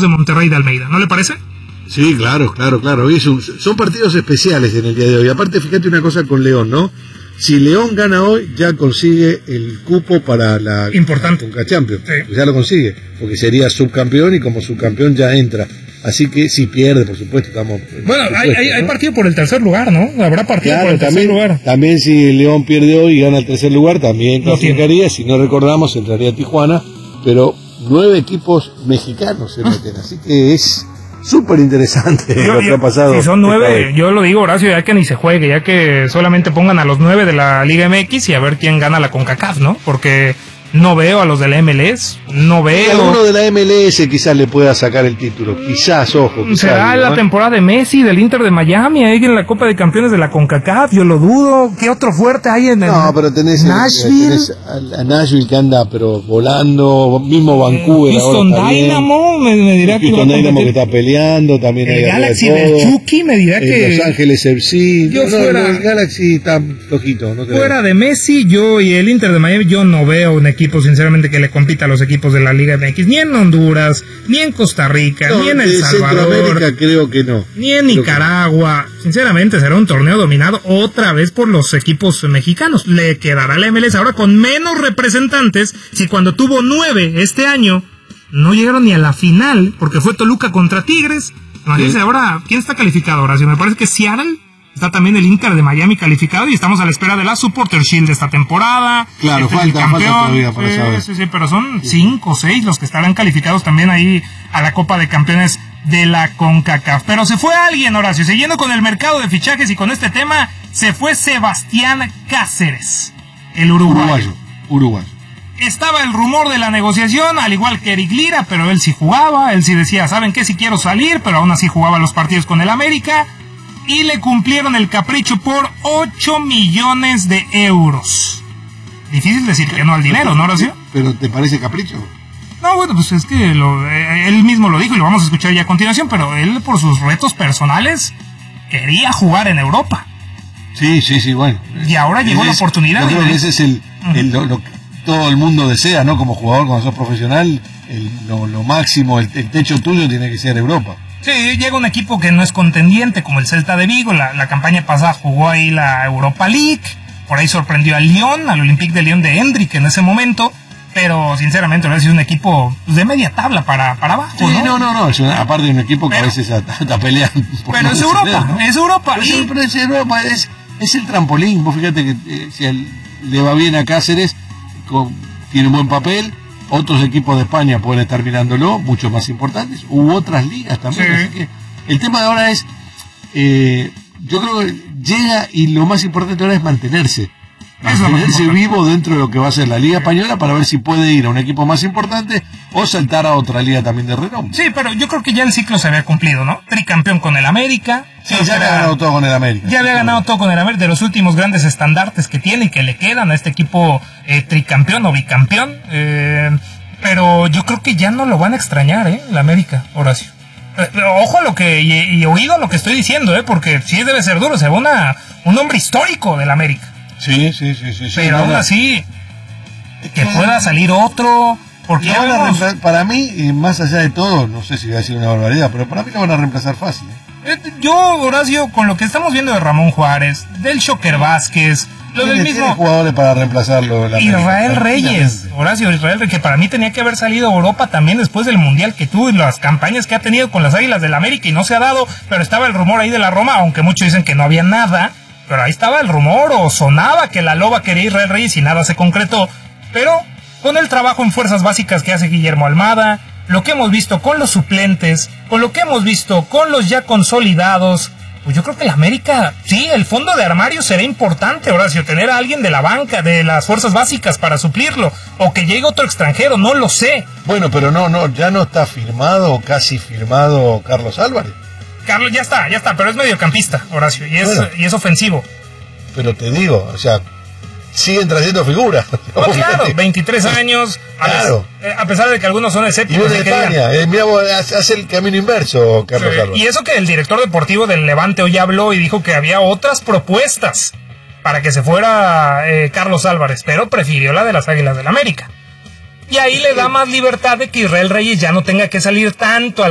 de Monterrey de Almeida, ¿no le parece? Sí, claro. Hoy son partidos especiales en el día de hoy. Aparte, fíjate una cosa con León, ¿no? Si León gana hoy, ya consigue el cupo para la Conca Champions. Sí. Ya lo consigue, porque sería subcampeón y como subcampeón ya entra. Así que si pierde, por supuesto, estamos... Bueno, hay partido por el tercer lugar, ¿no? Habrá partido por el tercer lugar. También si León pierde hoy y gana el tercer lugar, también clasificaría. Si no recordamos, entraría a Tijuana, pero 9 equipos mexicanos se meten, así que es súper interesante lo que ha pasado. Si son 9, yo lo digo, Horacio, ya que ni se juegue, ya que solamente pongan a los 9 de la Liga MX y a ver quién gana la CONCACAF, ¿no? Porque no veo a los de la MLS, no veo... Alguno de la MLS quizás le pueda sacar el título, quizás, ojo. ¿Será la temporada de Messi, del Inter de Miami, ahí en la Copa de Campeones de la CONCACAF? Yo lo dudo. ¿Qué otro fuerte hay en pero tenés Nashville? A Nashville que anda pero volando, mismo Vancouver Houston Dynamo, me dirá que Houston Dynamo que está peleando, también el Galaxy del Chucky me dirá que... Los Ángeles FC, el Galaxy está flojito, no creo. Fuera de Messi, yo y el Inter de Miami, yo no veo un equipo sinceramente que le compita a los equipos de la Liga MX, ni en Honduras, ni en Costa Rica, ni en El Salvador, Centroamérica creo que no, ni en Nicaragua. Sinceramente será un torneo dominado otra vez por los equipos mexicanos. Le quedará la MLS ahora con menos representantes, si cuando tuvo 9 este año no llegaron ni a la final, porque fue Toluca contra Tigres. Imagínense ahora, ¿quién está calificado ahora? Si me parece que Seattle. Está también el Inter de Miami calificado y estamos a la espera de la Supporter Shield de esta temporada. Claro, falta todavía para saber. Sí, pero son 5 o 6 los que estarán calificados también ahí a la Copa de Campeones de la CONCACAF. Pero se fue alguien, Horacio, siguiendo con el mercado de fichajes y con este tema, se fue Sebastián Cáceres, el uruguayo. Estaba el rumor de la negociación, al igual que Eric Lira, pero él sí jugaba, él sí decía, ¿saben qué? Sí quiero salir, pero aún así jugaba los partidos con el América. Y le cumplieron el capricho por 8 millones de euros. Difícil decir que no al dinero, ¿no, Horacio? ¿Pero te parece capricho? No, bueno, pues es que él mismo lo dijo y lo vamos a escuchar ya a continuación, pero él por sus retos personales quería jugar en Europa. Sí, bueno. Y ahora llegó la oportunidad. Yo creo que ese es lo que todo el mundo desea, ¿no? Como jugador, cuando sos profesional, lo máximo, el techo tuyo tiene que ser Europa. Sí, llega un equipo que no es contendiente como el Celta de Vigo. La campaña pasada jugó ahí la Europa League, por ahí sorprendió al Lyon, al Olympique de Lyon de Hendrick en ese momento, pero sinceramente ahora sí es un equipo de media tabla para abajo, sí, ¿no? Es aparte de un equipo que a veces está peleando. Pero es Europa, ¿no? Es Europa. Pero es Europa, es el trampolín. Vos fíjate que si le va bien a Cáceres, tiene un buen papel. Otros equipos de España pueden estar mirándolo, mucho más importantes, u otras ligas también. Sí. Así que el tema de ahora es, yo creo que llega y lo más importante ahora es mantenerse vivo dentro de lo que va a ser la Liga Española para ver si puede ir a un equipo más importante o saltar a otra liga también de renombre. Sí, pero yo creo que ya el ciclo se había cumplido, ¿no? Tricampeón con el América. Sí, ya había ganado todo con el América. Ya había ganado todo con el América, de los últimos grandes estandartes que tiene y que le quedan a este equipo tricampeón o bicampeón. Pero yo creo que ya no lo van a extrañar, el América, Horacio. Ojo a lo que, y oído a lo que estoy diciendo, porque sí debe ser duro, se va un hombre histórico del América. Sí. Pero aún así, que pueda salir otro, porque para mí, más allá de todo, no sé si voy a decir una barbaridad, pero para mí lo van a reemplazar fácil. Yo, Horacio, con lo que estamos viendo de Ramón Juárez, del Shocker Vázquez, lo del mismo... Tiene jugadores para reemplazarlo. Israel Reyes, Horacio, Israel Reyes, que para mí tenía que haber salido a Europa también después del Mundial que tuvo y las campañas que ha tenido con las Águilas del América y no se ha dado, pero estaba el rumor ahí de la Roma, aunque muchos dicen que no había nada, pero ahí estaba el rumor o sonaba que la Loba quería Israel Reyes y nada se concretó, pero con el trabajo en fuerzas básicas que hace Guillermo Almada, lo que hemos visto con los suplentes, con lo que hemos visto con los ya consolidados, pues yo creo que el América, sí, el fondo de armario será importante, Horacio, tener a alguien de la banca, de las fuerzas básicas para suplirlo, o que llegue otro extranjero, no lo sé. Bueno, pero ya no está firmado, casi firmado Carlos Álvarez. Carlos, ya está, pero es mediocampista, Horacio, y es ofensivo. Pero te digo, o sea, siguen trayendo figuras. Pues claro, 23 años, claro. A pesar de que algunos son escépticos. Y de España, mira, hace el camino inverso, Carlos Álvarez. Y eso que el director deportivo del Levante hoy habló y dijo que había otras propuestas para que se fuera Carlos Álvarez, pero prefirió la de las Águilas del América. Y ahí le da más libertad de que Israel Reyes ya no tenga que salir tanto a